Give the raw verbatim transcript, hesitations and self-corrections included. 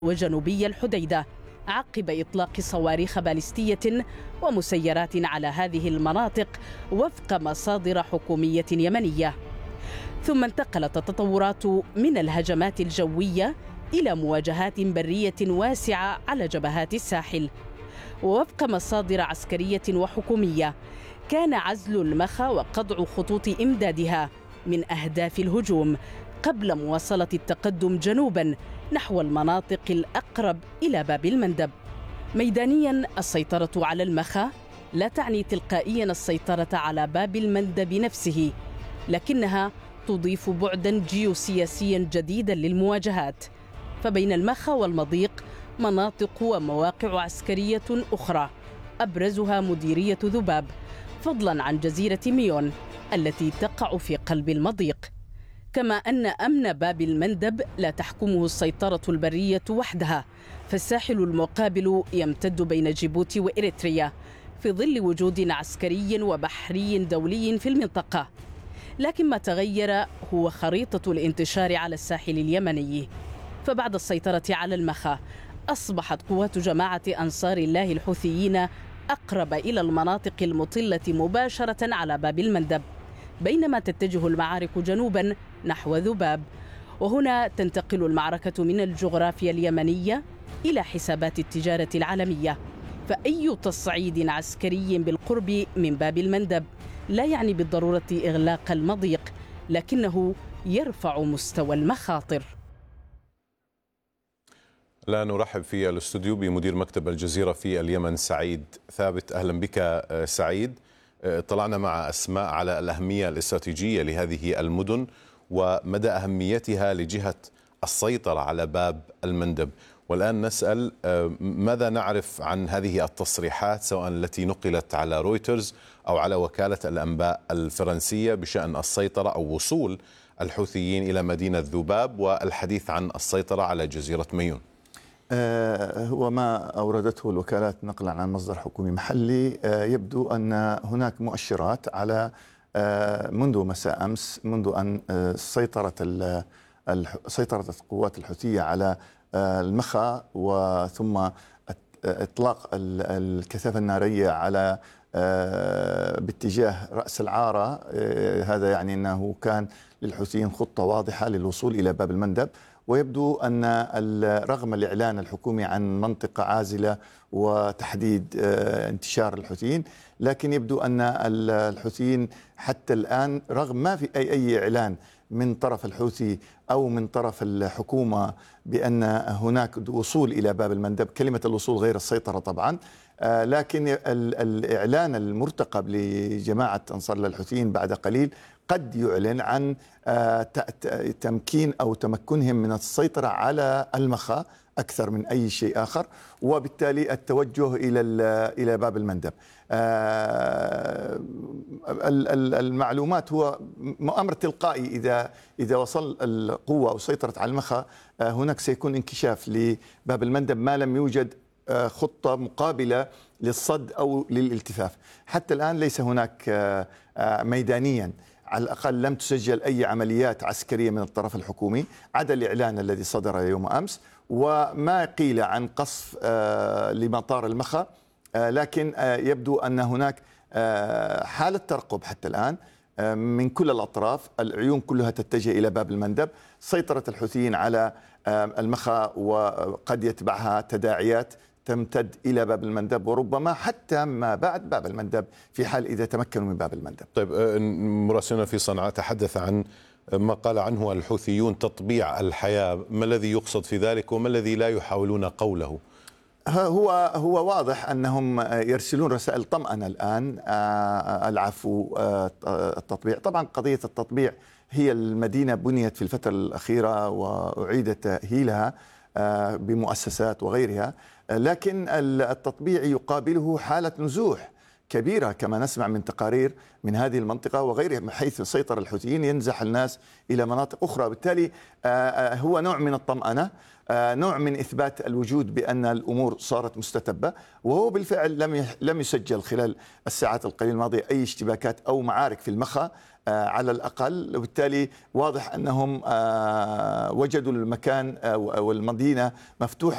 وجنوبي الحديدة عقب إطلاق صواريخ باليستية ومسيرات على هذه المناطق وفق مصادر حكومية يمنية. ثم انتقلت التطورات من الهجمات الجوية إلى مواجهات برية واسعة على جبهات الساحل. ووفق مصادر عسكرية وحكومية كان عزل المخا وقطع خطوط إمدادها من أهداف الهجوم قبل مواصلة التقدم جنوبا نحو المناطق الأقرب إلى باب المندب. ميدانيا السيطرة على المخا لا تعني تلقائيا السيطرة على باب المندب نفسه، لكنها تضيف بعدا جيوسياسيا جديدا للمواجهات. فبين المخا والمضيق مناطق ومواقع عسكرية أخرى أبرزها مديرية ذباب، فضلا عن جزيرة ميون التي تقع في قلب المضيق. كما أن أمن باب المندب لا تحكمه السيطرة البرية وحدها، فالساحل المقابل يمتد بين جيبوتي وإريتريا في ظل وجود عسكري وبحري دولي في المنطقة. لكن ما تغير هو خريطة الانتشار على الساحل اليمني، فبعد السيطرة على المخا أصبحت قوات جماعة أنصار الله الحوثيين أقرب إلى المناطق المطلة مباشرة على باب المندب، بينما تتجه المعارك جنوبا نحو ذباب. وهنا تنتقل المعركة من الجغرافيا اليمنية إلى حسابات التجارة العالمية، فأي تصعيد عسكري بالقرب من باب المندب لا يعني بالضرورة إغلاق المضيق، لكنه يرفع مستوى المخاطر. لا نرحب في الاستوديو بمدير مكتب الجزيرة في اليمن سعيد ثابت. أهلا بك سعيد. طلعنا مع أسماء على الأهمية الاستراتيجية لهذه المدن ومدى أهميتها لجهة السيطرة على باب المندب، والآن نسأل ماذا نعرف عن هذه التصريحات سواء التي نقلت على رويترز أو على وكالة الأنباء الفرنسية بشأن السيطرة أو وصول الحوثيين إلى مدينة ذباب والحديث عن السيطرة على جزيرة ميون. هو ما أوردته الوكالات نقلا عن مصدر حكومي محلي. يبدو أن هناك مؤشرات على منذ مساء أمس، منذ أن سيطرت سيطرت القوات الحوثية على المخا وثم إطلاق الكثافة النارية على باتجاه رأس العارة. هذا يعني أنه كان للحوثيين خطة واضحة للوصول إلى باب المندب. ويبدو أن رغم الإعلان الحكومي عن منطقة عازلة وتحديد انتشار الحوثيين، لكن يبدو أن الحوثيين حتى الآن رغم ما في أي أي إعلان من طرف الحوثي أو من طرف الحكومة بأن هناك وصول إلى باب المندب، كلمة الوصول غير السيطرة طبعا، لكن الإعلان المرتقب لجماعة أنصار الله الحوثيين بعد قليل قد يعلن عن تمكين أو تمكنهم من السيطرة على المخا أكثر من أي شيء آخر، وبالتالي التوجه إلى إلى باب المندب. المعلومات هو أمر تلقائي، إذا إذا وصل القوة أو سيطرت على المخا هناك سيكون انكشاف لباب المندب ما لم يوجد خطة مقابلة للصد أو للالتفاف. حتى الآن ليس هناك ميدانيا، على الأقل لم تسجل أي عمليات عسكرية من الطرف الحكومي عدا الإعلان الذي صدر يوم أمس وما قيل عن قصف لمطار المخا. لكن يبدو أن هناك حالة ترقب حتى الآن من كل الأطراف، العيون كلها تتجه إلى باب المندب. سيطرة الحوثيين على المخا وقد يتبعها تداعيات تمتد إلى باب المندب وربما حتى ما بعد باب المندب في حال إذا تمكنوا من باب المندب. طيب، مراسلنا في صنعاء تحدث عن ما قال عنه الحوثيون تطبيع الحياة. ما الذي يقصد في ذلك وما الذي لا يحاولون قوله؟ هو هو واضح أنهم يرسلون رسائل طمأنة الآن، العفو، التطبيع. طبعا قضية التطبيع هي المدينة بنيت في الفترة الأخيرة وأعيد تأهيلها بمؤسسات وغيرها، لكن التطبيع يقابله حالة نزوح كبيرة كما نسمع من تقارير من هذه المنطقة وغيرها، حيث سيطر الحوثيين ينزح الناس إلى مناطق أخرى. بالتالي هو نوع من الطمأنة، نوع من إثبات الوجود بأن الأمور صارت مستتبة، وهو بالفعل لم لم يسجل خلال الساعات القليلة الماضية أي اشتباكات أو معارك في المخا على الأقل. وبالتالي واضح أنهم وجدوا المكان أو المدينة مفتوحة